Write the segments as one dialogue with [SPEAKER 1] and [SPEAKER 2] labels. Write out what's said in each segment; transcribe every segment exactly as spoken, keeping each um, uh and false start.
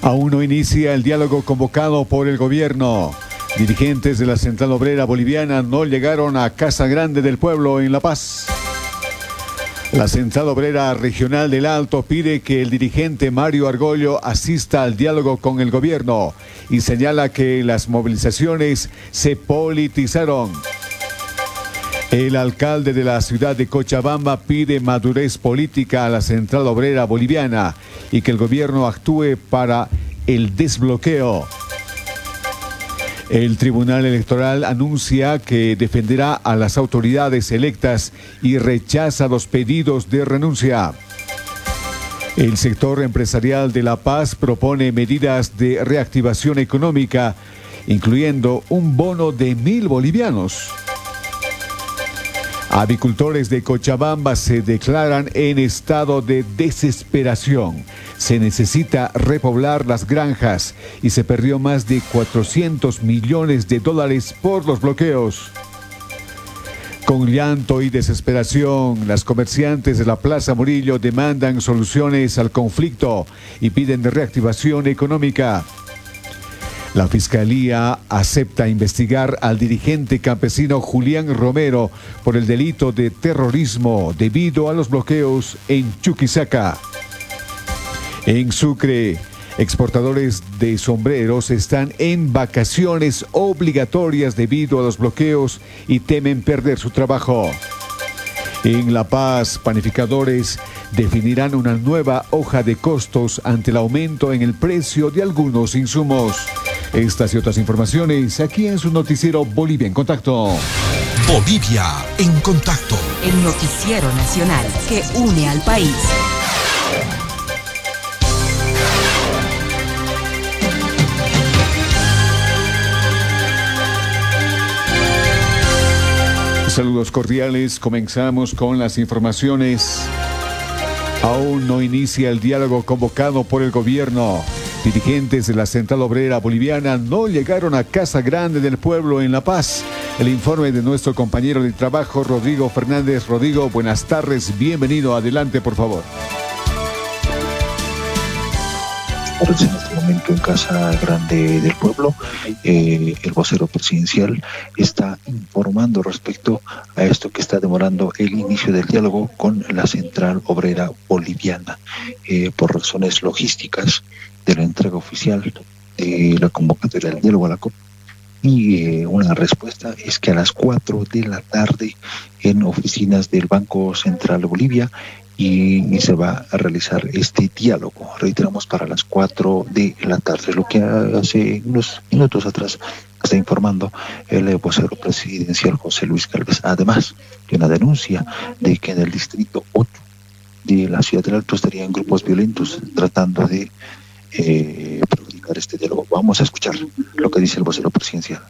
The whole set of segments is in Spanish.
[SPEAKER 1] Aún no inicia el diálogo convocado por el gobierno. Dirigentes de la Central Obrera Boliviana no llegaron a Casa Grande del Pueblo en La Paz. La Central Obrera Regional del Alto pide que el dirigente Mario Argollo asista al diálogo con el gobierno y señala que las movilizaciones se politizaron. El alcalde de la ciudad de Cochabamba pide madurez política a la Central Obrera Boliviana y que el gobierno actúe para el desbloqueo. El Tribunal Electoral anuncia que defenderá a las autoridades electas y rechaza los pedidos de renuncia. El sector empresarial de La Paz propone medidas de reactivación económica, incluyendo un bono de mil bolivianos. Avicultores de Cochabamba se declaran en estado de desesperación. Se necesita repoblar las granjas y se perdió más de cuatrocientos millones de dólares por los bloqueos. Con llanto y desesperación, las comerciantes de la Plaza Murillo demandan soluciones al conflicto y piden reactivación económica. La Fiscalía acepta investigar al dirigente campesino Julián Romero por el delito de terrorismo debido a los bloqueos en Chuquisaca. En Sucre, exportadores de sombreros están en vacaciones obligatorias debido a los bloqueos y temen perder su trabajo. En La Paz, panificadores definirán una nueva hoja de costos ante el aumento en el precio de algunos insumos. Estas y otras informaciones aquí en su noticiero Bolivia en Contacto.
[SPEAKER 2] Bolivia en Contacto.
[SPEAKER 3] El noticiero nacional que une al país.
[SPEAKER 1] Saludos cordiales, comenzamos con las informaciones. Aún no inicia el diálogo convocado por el gobierno. Dirigentes de la Central Obrera Boliviana no llegaron a Casa Grande del Pueblo en La Paz. El informe de nuestro compañero de trabajo, Rodrigo Fernández. Rodrigo, buenas tardes, bienvenido, adelante por favor.
[SPEAKER 4] En este momento en Casa Grande del Pueblo, eh, el vocero presidencial está informando respecto a esto que está demorando el inicio del diálogo con la Central Obrera Boliviana eh, por razones logísticas de la entrega oficial de la convocatoria del diálogo a la C O P. Y eh, una respuesta es que a las cuatro de la tarde en oficinas del Banco Central de Bolivia y, y se va a realizar este diálogo. Reiteramos, para las cuatro de la tarde, lo que hace unos minutos atrás está informando el vocero presidencial José Luis Gálvez. Además de una denuncia de que en el distrito ocho de la ciudad del Alto estarían grupos violentos tratando de eh, perjudicar este diálogo. Vamos a escuchar lo que dice el vocero presidencial.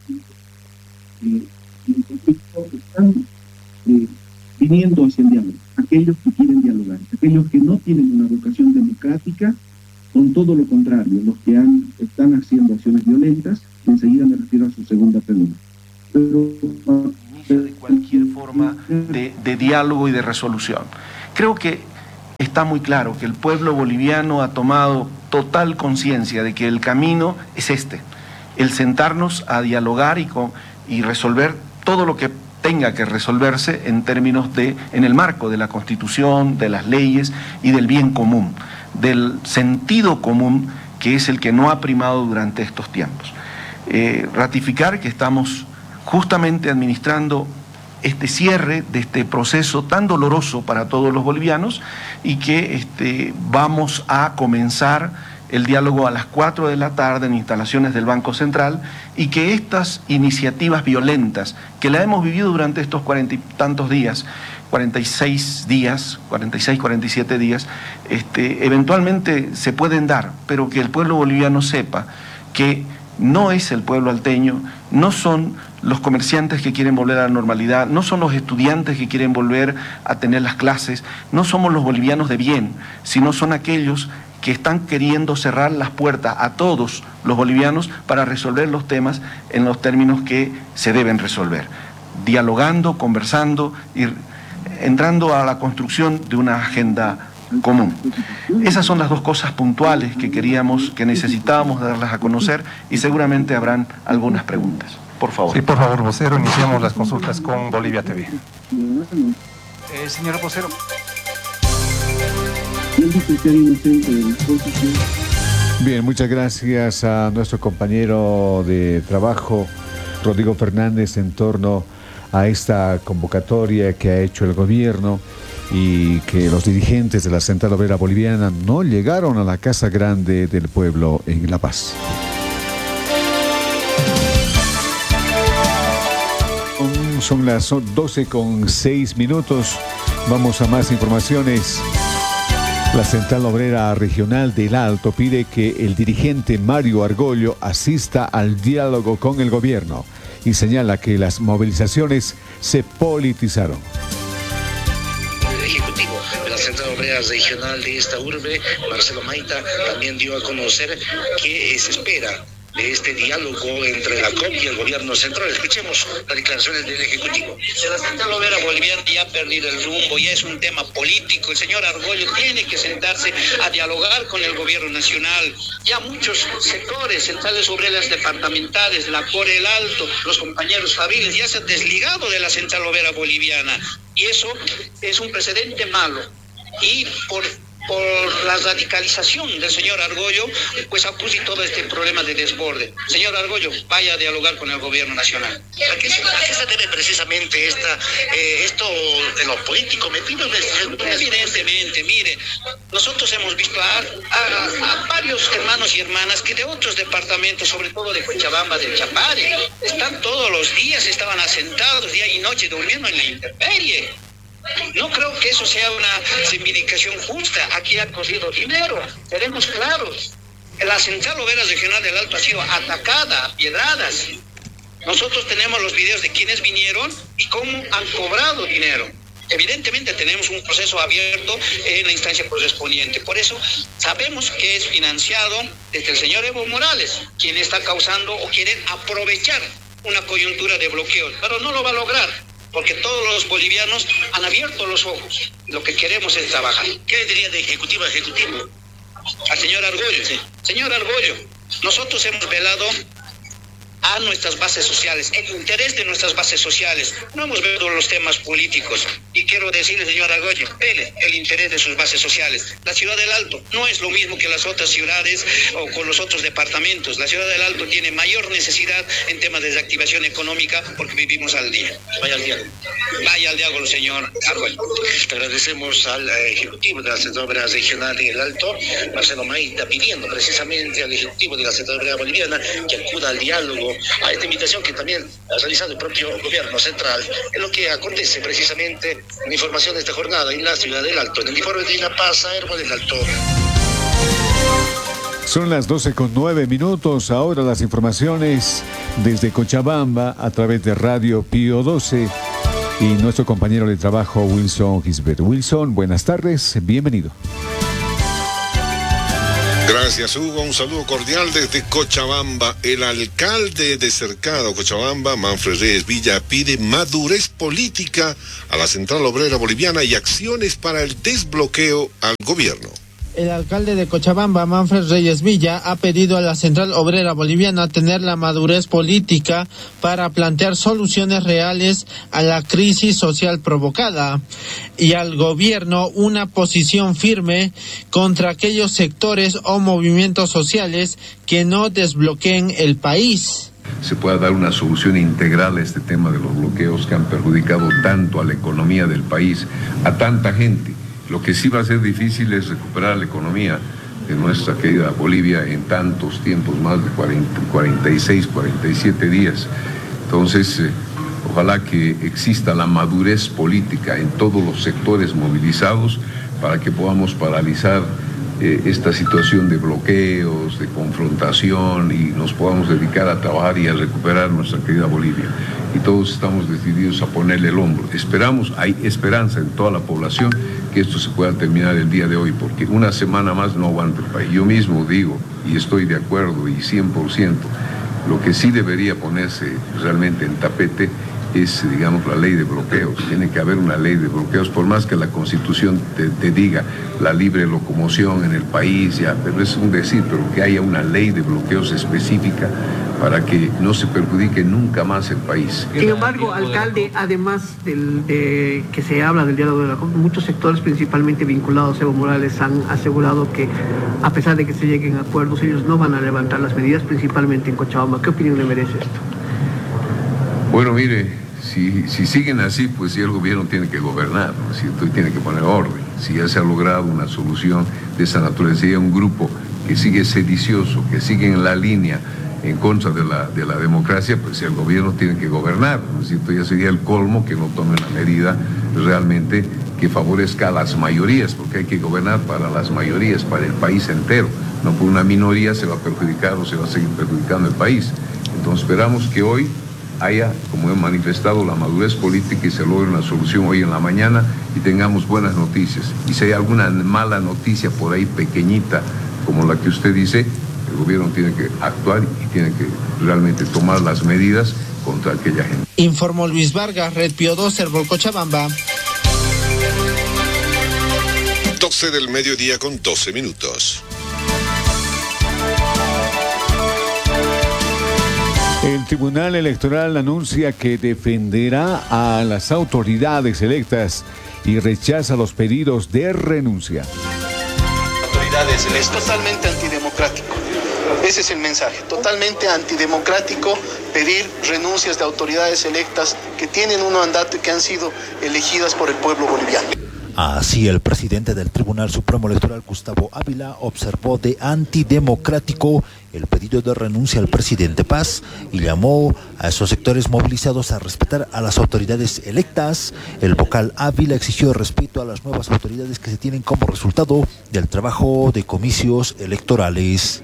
[SPEAKER 5] Están eh, viniendo hacia el diálogo, aquellos que quieren dialogar, aquellos que no tienen una vocación democrática, son todo lo contrario, los que han, están haciendo acciones violentas, y enseguida me refiero a su segunda pregunta. Pero
[SPEAKER 6] de cualquier forma de, de diálogo y de resolución. Creo que está muy claro que el pueblo boliviano ha tomado total conciencia de que el camino es este, el sentarnos a dialogar y, con, y resolver todo lo que tenga que resolverse en términos de, en el marco de la Constitución, de las leyes y del bien común, del sentido común que es el que no ha primado durante estos tiempos. Eh, ratificar que estamos justamente administrando este cierre de este proceso tan doloroso para todos los bolivianos y que este, vamos a comenzar el diálogo a las cuatro de la tarde en instalaciones del Banco Central y que estas iniciativas violentas que la hemos vivido durante estos cuarenta y tantos días, cuarenta y seis días, cuarenta y seis, cuarenta y siete días, este, eventualmente se pueden dar, pero que el pueblo boliviano sepa que no es el pueblo alteño, no son los comerciantes que quieren volver a la normalidad, no son los estudiantes que quieren volver a tener las clases, no somos los bolivianos de bien, sino son aquellos que están queriendo cerrar las puertas a todos los bolivianos para resolver los temas en los términos que se deben resolver, dialogando, conversando y entrando a la construcción de una agenda común. Esas son las dos cosas puntuales que queríamos, que necesitábamos darlas a conocer, y seguramente habrán algunas preguntas. Por favor.
[SPEAKER 7] Sí, por favor, vocero, iniciamos las consultas con Bolivia T V. Eh, señor vocero.
[SPEAKER 1] Bien, muchas gracias a nuestro compañero de trabajo, Rodrigo Fernández, en torno a esta convocatoria que ha hecho el gobierno y que los dirigentes de la Central Obrera Boliviana no llegaron a la Casa Grande del Pueblo en La Paz. Son las doce con seis minutos. Vamos a más informaciones. La Central Obrera Regional del Alto pide que el dirigente Mario Argollo asista al diálogo con el gobierno y señala que las movilizaciones se politizaron.
[SPEAKER 8] El ejecutivo de la Central Obrera Regional de esta urbe, Marcelo Maita, también dio a conocer que se espera de este diálogo entre la C O P y el gobierno central. Escuchemos las declaraciones del Ejecutivo. La Central Obrera Boliviana ya ha perdido el rumbo, ya es un tema político. El señor Argollo tiene que sentarse a dialogar con el gobierno nacional. Ya muchos sectores, centrales obreras departamentales, la C O R El Alto, los compañeros fabriles, ya se han desligado de la Central Obrera Boliviana. Y eso es un precedente malo. Y por... por la radicalización del señor Argollo, pues acusa todo este problema de desborde. Señor Argollo, vaya a dialogar con el gobierno nacional. ¿A qué se, a qué se debe precisamente esta, eh, esto de lo políco metido? Evidentemente, mire, nosotros hemos visto a, a, a varios hermanos y hermanas que de otros departamentos, sobre todo de Cochabamba, del Chapare, están todos los días, estaban asentados día y noche durmiendo en la intemperie. No creo que eso sea una reivindicación justa. Aquí ha corrido dinero, seremos claros. La Central Obrera Regional del Alto ha sido atacada a piedradas. Nosotros tenemos los videos de quienes vinieron y cómo han cobrado dinero. Evidentemente tenemos un proceso abierto en la instancia correspondiente. Por eso sabemos que es financiado desde el señor Evo Morales, quien está causando o quiere aprovechar una coyuntura de bloqueo, pero no lo va a lograr, porque todos los bolivianos han abierto los ojos. Lo que queremos es trabajar. ¿Qué le diría de ejecutivo a ejecutivo? Al señor Argollo. Sí. Señor Argollo, nosotros hemos velado a nuestras bases sociales, el interés de nuestras bases sociales. No hemos visto los temas políticos. Y quiero decirle, señor Argollo, vele el interés de sus bases sociales. La Ciudad del Alto no es lo mismo que las otras ciudades o con los otros departamentos. La Ciudad del Alto tiene mayor necesidad en temas de reactivación económica porque vivimos al día. Vaya al diálogo. Vaya al diálogo, señor Argollo. Agradecemos al Ejecutivo de la Central Obrera Regional del Alto, Marcelo Maita, pidiendo precisamente al Ejecutivo de la Central Obrera Boliviana que acuda al diálogo, a esta invitación que también ha realizado el propio gobierno central, en lo que acontece precisamente en información de esta jornada en la Ciudad del Alto. En el informe de La Paz, Hermo del Alto.
[SPEAKER 1] Son las doce con nueve minutos. Ahora las informaciones desde Cochabamba a través de Radio Pío doce y nuestro compañero de trabajo Wilson Gisbert. Wilson, buenas tardes, bienvenido.
[SPEAKER 9] Gracias, Hugo. Un saludo cordial desde Cochabamba. El alcalde de Cercado, Cochabamba, Manfred Reyes Villa, pide madurez política a la Central Obrera Boliviana y acciones para el desbloqueo al gobierno.
[SPEAKER 10] El alcalde de Cochabamba, Manfred Reyes Villa, ha pedido a la Central Obrera Boliviana tener la madurez política para plantear soluciones reales a la crisis social provocada y al gobierno una posición firme contra aquellos sectores o movimientos sociales que no desbloqueen el país.
[SPEAKER 11] Se pueda dar una solución integral a este tema de los bloqueos que han perjudicado tanto a la economía del país, a tanta gente. Lo que sí va a ser difícil es recuperar la economía de nuestra querida Bolivia en tantos tiempos, más de cuarenta, cuarenta y seis, cuarenta y siete días. Entonces, eh, ojalá que exista la madurez política en todos los sectores movilizados para que podamos paralizar eh, esta situación de bloqueos, de confrontación y nos podamos dedicar a trabajar y a recuperar nuestra querida Bolivia. Y todos estamos decididos a ponerle el hombro. Esperamos, hay esperanza en toda la población que esto se pueda terminar el día de hoy, porque una semana más no aguanta el país. Yo mismo digo, y estoy de acuerdo, y cien por ciento, lo que sí debería ponerse realmente en tapete es, digamos, la ley de bloqueos. Tiene que haber una ley de bloqueos, por más que la Constitución te, te diga la libre locomoción en el país, ya, pero es un decir, pero que haya una ley de bloqueos específica para que no se perjudique nunca más el país.
[SPEAKER 12] Sin embargo, alcalde, además del, de que se habla del diálogo de la C O P, muchos sectores, principalmente vinculados a Evo Morales, han asegurado que, a pesar de que se lleguen a acuerdos, ellos no van a levantar las medidas, principalmente en Cochabamba. ¿Qué opinión le merece esto?
[SPEAKER 11] Bueno, mire, si, si siguen así, pues sí, el gobierno tiene que gobernar, ¿no es cierto? Y tiene que poner orden. Si ya se ha logrado una solución de esa naturaleza, si hay un grupo que sigue sedicioso, que sigue en la línea en contra de la, de la democracia, pues el gobierno tiene que gobernar, ¿no es cierto? Ya sería el colmo que no tome una medida realmente que favorezca a las mayorías, porque hay que gobernar para las mayorías, para el país entero. No por una minoría se va a perjudicar o se va a seguir perjudicando el país. Entonces esperamos que hoy haya, como he manifestado, la madurez política y se logre una solución hoy en la mañana y tengamos buenas noticias. Y si hay alguna mala noticia por ahí pequeñita, como la que usted dice, el gobierno tiene que actuar y tiene que realmente tomar las medidas contra aquella gente.
[SPEAKER 10] Informó Luis Vargas, Red Pío doce, Herbol Cochabamba.
[SPEAKER 9] doce del mediodía con doce minutos.
[SPEAKER 1] El Tribunal Electoral anuncia que defenderá a las autoridades electas y rechaza los pedidos de renuncia.
[SPEAKER 13] Autoridades, es totalmente antidemocrático. Ese es el mensaje, totalmente antidemocrático pedir renuncias de autoridades electas que tienen un mandato y que han sido elegidas por el pueblo boliviano.
[SPEAKER 14] Así, el presidente del Tribunal Supremo Electoral, Gustavo Ávila, observó de antidemocrático el pedido de renuncia al presidente Paz y llamó a esos sectores movilizados a respetar a las autoridades electas. El vocal Ávila exigió respeto a las nuevas autoridades que se tienen como resultado del trabajo de comicios electorales.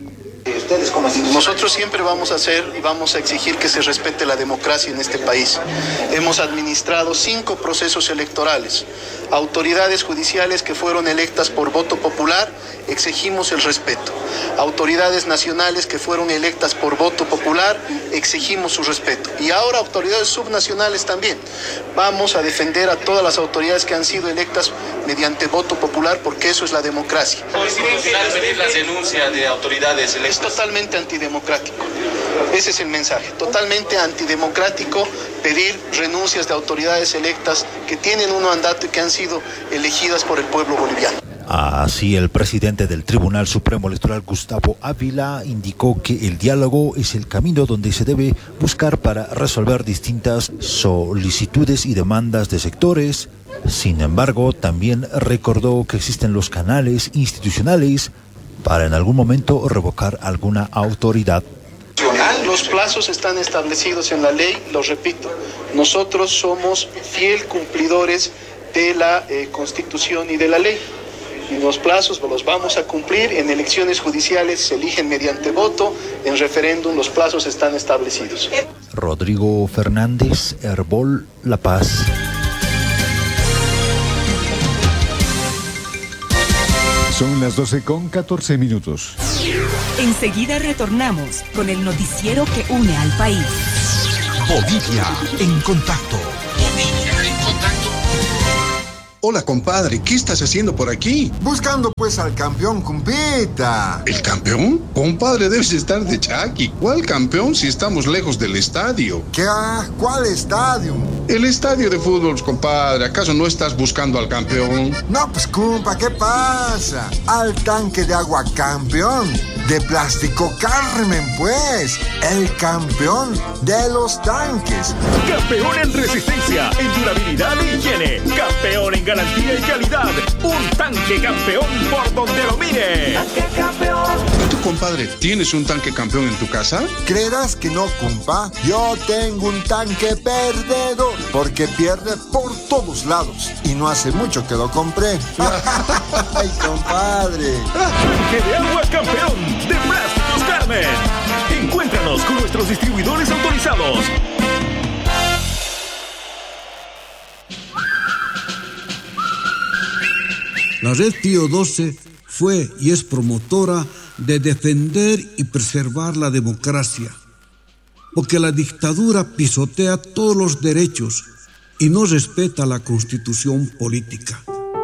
[SPEAKER 13] Nosotros siempre vamos a hacer y vamos a exigir que se respete la democracia en este país. Hemos administrado cinco procesos electorales. Autoridades judiciales que fueron electas por voto popular, exigimos el respeto. Autoridades nacionales que fueron electas por voto popular, exigimos su respeto. Y ahora autoridades subnacionales también. Vamos a defender a todas las autoridades que han sido electas mediante voto popular, porque eso es la democracia.
[SPEAKER 15] Pedir las denuncias de autoridades electas.
[SPEAKER 13] Es totalmente antidemocrático. Ese es el mensaje, totalmente antidemocrático pedir renuncias de autoridades electas que tienen un mandato y que han sido elegidas por el pueblo boliviano.
[SPEAKER 14] Así, el presidente del Tribunal Supremo Electoral, Gustavo Ávila, indicó que el diálogo es el camino donde se debe buscar para resolver distintas solicitudes y demandas de sectores. Sin embargo, también recordó que existen los canales institucionales para en algún momento revocar alguna autoridad.
[SPEAKER 13] Los plazos están establecidos en la ley, lo repito, nosotros somos fiel cumplidores de la eh, Constitución y de la ley. Y los plazos los vamos a cumplir, en elecciones judiciales se eligen mediante voto, en referéndum los plazos están establecidos.
[SPEAKER 14] Rodrigo Fernández, Herbol, La Paz.
[SPEAKER 1] Son las doce con catorce minutos.
[SPEAKER 3] Enseguida retornamos con el noticiero que une al país.
[SPEAKER 2] Bolivia en contacto. Bolivia en contacto.
[SPEAKER 16] Hola, compadre, ¿qué estás haciendo por aquí?
[SPEAKER 17] Buscando pues al campeón, compita.
[SPEAKER 16] ¿El campeón? Compadre, debes estar de chaki. ¿Cuál campeón si estamos lejos del estadio?
[SPEAKER 17] ¿Qué? ¿Cuál estadio?
[SPEAKER 16] El estadio de fútbol, compadre. ¿Acaso no estás buscando al campeón?
[SPEAKER 17] No, pues, compa, ¿qué pasa? Al tanque de agua campeón. De Plástico Carmen, pues. El campeón de los tanques.
[SPEAKER 18] Campeón en resistencia, en durabilidad e higiene. Campeón en garantía y calidad. Un tanque campeón por donde lo mire. Tanque campeón.
[SPEAKER 16] ¿Y tú, compadre, tienes un tanque campeón en tu casa?
[SPEAKER 17] ¿Creerás que no, compa? Yo tengo un tanque perdedor, porque pierde por todos lados. Y no hace mucho que lo compré. ¡Ay, compadre!
[SPEAKER 18] Tanque de agua campeón de Plásticos Carmen. Encuéntranos con nuestros distribuidores autorizados.
[SPEAKER 19] La Red Pío doce fue y es promotora de defender y preservar la democracia. porque la dictadura pisotea todos los derechos y no respeta la constitución política.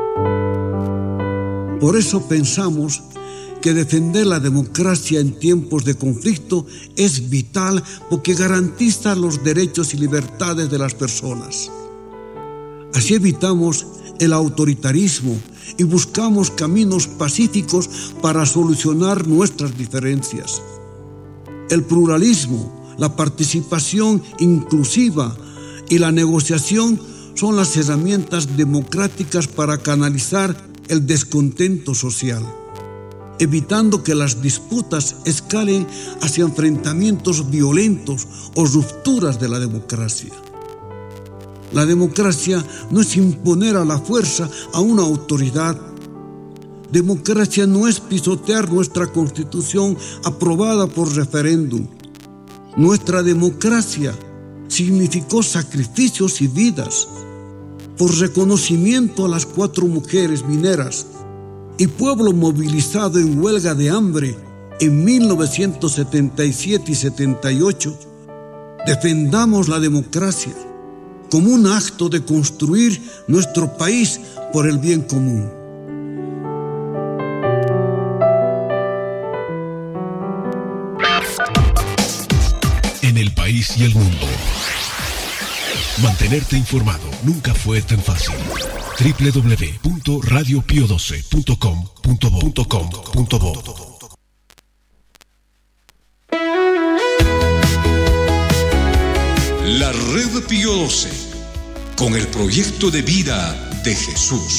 [SPEAKER 19] Por eso pensamos que defender la democracia en tiempos de conflicto es vital porque garantiza los derechos y libertades de las personas. Así evitamos el autoritarismo y buscamos caminos pacíficos para solucionar nuestras diferencias. El pluralismo, la participación inclusiva y la negociación son las herramientas democráticas para canalizar el descontento social, evitando que las disputas escalen hacia enfrentamientos violentos o rupturas de la democracia. La democracia no es imponer a la fuerza a una autoridad. Democracia no es pisotear nuestra Constitución aprobada por referéndum. Nuestra democracia significó sacrificios y vidas por reconocimiento a las cuatro mujeres mineras y pueblo movilizado en huelga de hambre en mil novecientos setenta y siete y setenta y ocho. Defendamos la democracia como un acto de construir nuestro país por el bien común.
[SPEAKER 2] En el país y el mundo. Mantenerte informado nunca fue tan fácil. doble u doble u doble u punto radio pio doce punto com punto bo.
[SPEAKER 20] La Red Pío doce, con el proyecto de vida de Jesús.